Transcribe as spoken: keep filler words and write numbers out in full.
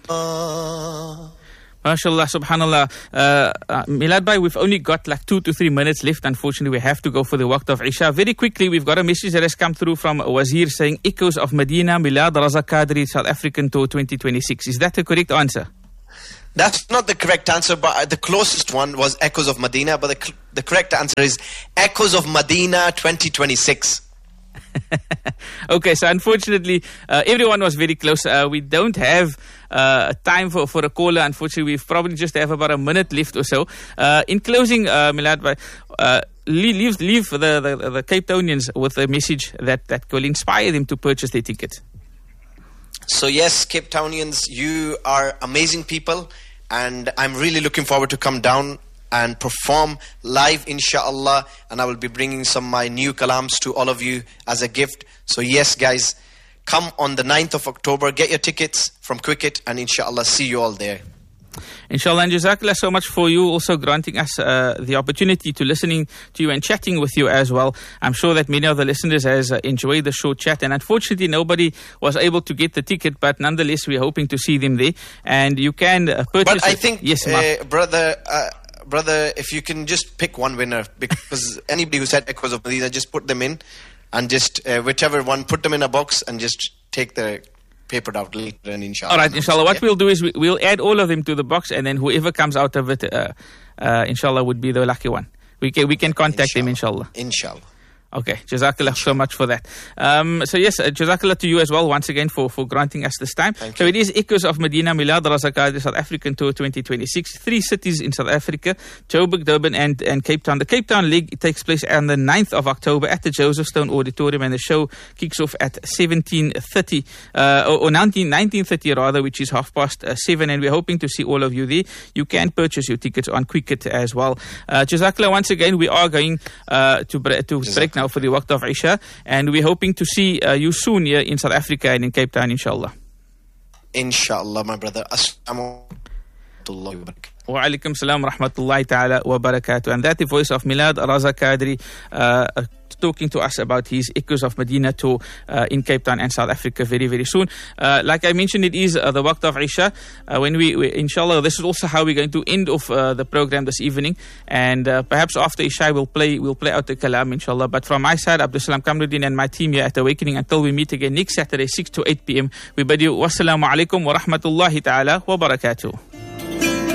MashaAllah, subhanallah. Uh, uh, Milad Bhai, we've only got like two to three minutes left. Unfortunately, we have to go for the waqt of Isha. Very quickly, we've got a message that has come through from Wazir saying, Echoes of Medina, Milad Raza Qadri, South African Tour twenty twenty-six. Is that the correct answer? That's not the correct answer, but the closest one was Echoes of Medina. But the, the correct answer is Echoes of Medina twenty twenty-six. Okay, so unfortunately, uh, everyone was very close. Uh, we don't have uh, time for, for a caller. Unfortunately, we probably just have about a minute left or so. Uh, in closing, uh, Milad, uh, leave, leave the, the, the Cape Townians with a message that, that will inspire them to purchase their ticket. So yes, Cape Townians, you are amazing people, and I'm really looking forward to come down and perform live, inshallah, and I will be bringing some of my new kalams to all of you as a gift. So yes, guys, come on the ninth of October, get your tickets from Quicket, and inshallah see you all there. Inshallah, and Jazakallah so much for you also granting us uh, the opportunity to listening to you and chatting with you as well. I'm sure that many of the listeners has uh, enjoyed the short chat, and unfortunately nobody was able to get the ticket, but nonetheless we're hoping to see them there, and you can uh, purchase But I it. think, yes, uh, brother, uh, brother, if you can just pick one winner, because anybody who said Echoes of Medina, just put them in, and just uh, whichever one, put them in a box and just take the papered out later, and inshallah. All right, inshallah. What yeah. we'll do is we, we'll add all of them to the box, and then whoever comes out of it, uh, uh, inshallah, would be the lucky one. We can we can contact inshallah. them, inshallah. Inshallah. Okay, Jazakallah so much for that. Um, so yes, uh, Jazakallah to you as well once again for, for granting us this time. Thank so you. it is Echoes of Medina, Milad Raza Qadri, South African Tour twenty twenty-six. Three cities in South Africa, Joburg, Durban and, and Cape Town. The Cape Town leg it takes place on the ninth of October at the Joseph Stone Auditorium, and the show kicks off at seventeen thirty, uh, or, or nineteen thirty rather, which is half past uh, seven, and we're hoping to see all of you there. You can purchase your tickets on Quicket as well. Uh, Jazakallah once again, we are going uh, to, bre- to break now for the waqt of Isha, and we're hoping to see uh, you soon here in South Africa and in Cape Town, inshallah. Inshallah, my brother. Assalamu alaikum. Wa alaikum salam wa rahmatullahi ta'ala wa barakatuh. And that the voice of Milad Raza Qadri uh, uh, talking to us about his Echoes of Medina tour uh, in Cape Town and South Africa very, very soon. Uh, like I mentioned, it is uh, the waqt of Isha. Uh, when we, we, inshallah, this is also how we're going to end off uh, the program this evening. And uh, perhaps after Isha, we'll play we'll play out the kalam, inshallah. But from my side, Abdul Salam Kamruddin and my team here at Awakening, until we meet again next Saturday, six to eight p.m., we bid you wassalamu alaikum wa rahmatullahi ta'ala wa barakatuh.